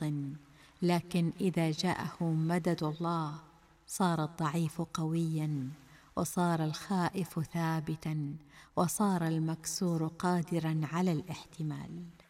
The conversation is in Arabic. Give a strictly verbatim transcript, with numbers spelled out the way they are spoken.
لكن إذا جاءه مدد الله صار الضعيف قويا، وصار الخائف ثابتا، وصار المكسور قادرا على الاحتمال.